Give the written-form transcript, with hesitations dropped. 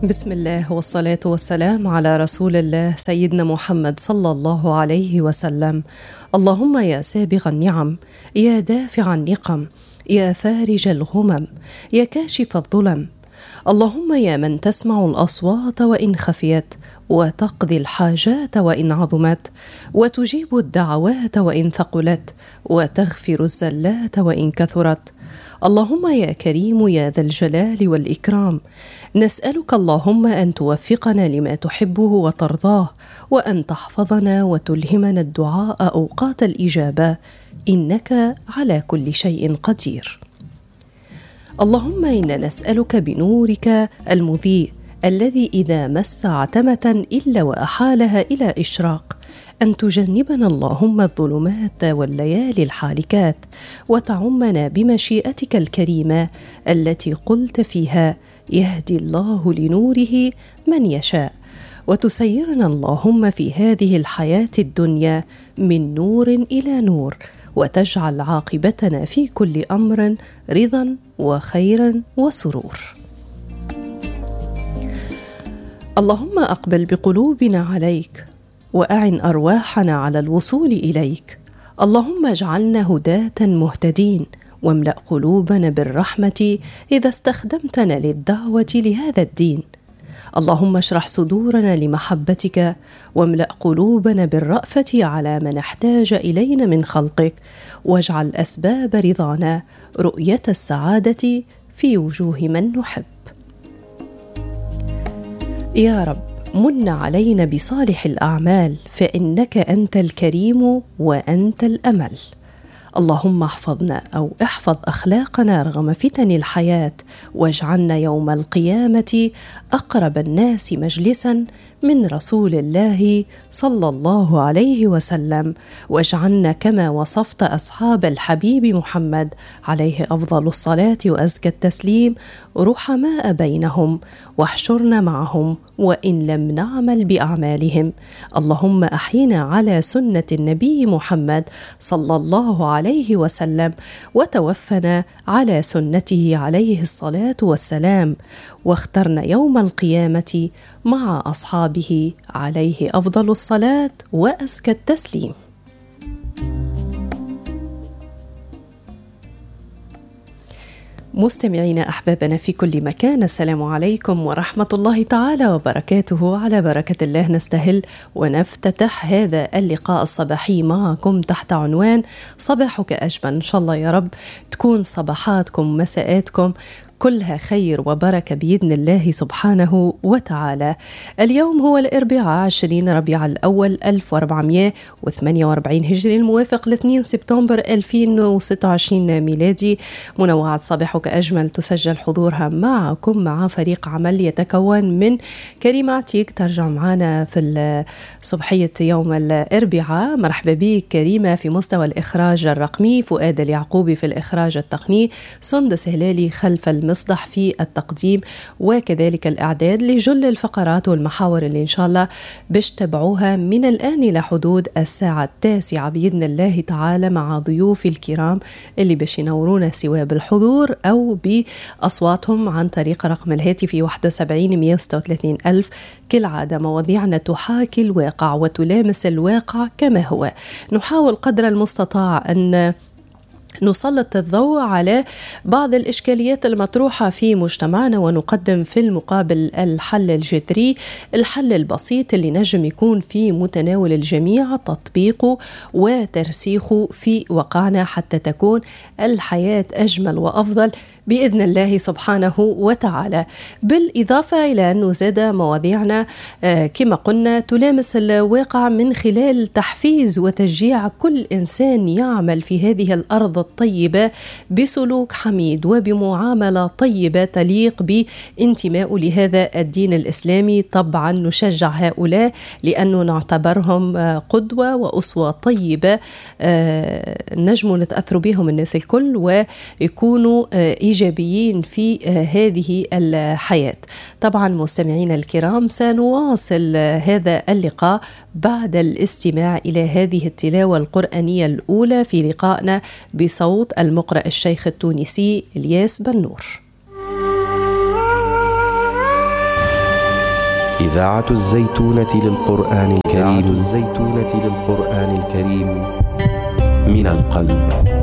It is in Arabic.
بسم الله والصلاة والسلام على رسول الله سيدنا محمد صلى الله عليه وسلم. اللهم يا سابغ النعم، يا دافع النقم، يا فارج الغمم، يا كاشف الظلم. اللهم يا من تسمع الأصوات وإن خفيت، وتقضي الحاجات وإن عظمت، وتجيب الدعوات وإن ثقلت، وتغفر الزلات وإن كثرت. اللهم يا كريم يا ذا الجلال والإكرام، نسألك اللهم أن توفقنا لما تحبه وترضاه، وأن تحفظنا وتلهمنا الدعاء أوقات الإجابة، إنك على كل شيء قدير. اللهم إنا نسألك بنورك المضيء الذي إذا مس عتمة إلا وأحالها إلى إشراق، أن تجنبنا اللهم الظلمات والليالي الحالكات، وتعمنا بمشيئتك الكريمة التي قلت فيها: يهدي الله لنوره من يشاء، وتسيرنا اللهم في هذه الحياة الدنيا من نور إلى نور، وتجعل عاقبتنا في كل أمر رضا وخيرا وسرور. اللهم أقبل بقلوبنا عليك، وأعن أرواحنا على الوصول إليك. اللهم اجعلنا هداة مهتدين، واملأ قلوبنا بالرحمة إذا استخدمتنا للدعوة لهذا الدين. اللهم اشرح صدورنا لمحبتك، واملأ قلوبنا بالرأفة على من احتاج إلينا من خلقك، واجعل أسباب رضانا رؤية السعادة في وجوه من نحب. يا رب من علينا بصالح الأعمال، فإنك أنت الكريم وأنت الأمل. اللهم احفظنا أو احفظ أخلاقنا رغم فتن الحياة، واجعلنا يوم القيامة أقرب الناس مجلسا من رسول الله صلى الله عليه وسلم، واجعلنا كما وصفت أصحاب الحبيب محمد عليه أفضل الصلاة وأزكى التسليم رحماء بينهم، واحشرنا معهم وإن لم نعمل بأعمالهم. اللهم أحينا على سنة النبي محمد صلى الله عليه وسلم، وتوفنا على سنته عليه الصلاة والسلام، واخترنا يوم القيامة مع أصحابه عليه أفضل الصلاة وأزكى التسليم. مستمعينا أحبابنا في كل مكان، السلام عليكم ورحمة الله تعالى وبركاته. على بركة الله نستهل ونفتتح هذا اللقاء الصباحي معكم تحت عنوان صباحك أجمل. إن شاء الله يا رب تكون صباحاتكم مساءاتكم كلها خير وبركة بإذن الله سبحانه وتعالى. اليوم هو الأربعاء 20 ربيع الأول 1448 هجري، الموافق ل 2 سبتمبر 2026 ميلادي. منوعات صباحك أجمل تسجل حضورها معكم مع فريق عمل يتكون من كريمة عتيق ترجع معنا في صبحية يوم الأربعاء. مرحبا بك كريمة في مستوى الإخراج الرقمي، فؤاد اليعقوبي في الإخراج التقني، سندس هلالي خلف المصدح في التقديم، وكذلك الإعداد لجل الفقرات والمحاور اللي إن شاء الله باش تبعوها من الآن إلى حدود الساعة 9 بإذن الله تعالى، مع ضيوف الكرام اللي باش ينورونا سواء بالحضور أو بأصواتهم عن طريق رقم الهاتف 71 136 ألف. كالعادة مواضيعنا تحاكي الواقع وتلامس الواقع كما هو. نحاول قدر المستطاع أن نسلط الضوء على بعض الإشكاليات المطروحة في مجتمعنا، ونقدم في المقابل الحل الجذري، الحل البسيط اللي نجم يكون في متناول الجميع تطبيقه وترسيخه في واقعنا حتى تكون الحياة أجمل وأفضل بإذن الله سبحانه وتعالى. بالإضافة إلى أنه زاد مواضيعنا كما قلنا تلامس الواقع من خلال تحفيز وتشجيع كل إنسان يعمل في هذه الأرض الطيبة بسلوك حميد وبمعاملة طيبة تليق بانتماء لهذا الدين الإسلامي. طبعا نشجع هؤلاء لأنه نعتبرهم قدوة وأسوة طيبة نجم نتأثر بهم الناس الكل ويكونوا إيجابيين في هذه الحياة. طبعا مستمعينا الكرام سنواصل هذا اللقاء بعد الاستماع إلى هذه التلاوة القرآنية الأولى في لقائنا بصوت المقرئ الشيخ التونسي إلياس بنور. إذاعة الزيتونة للقرآن الكريم من القلب.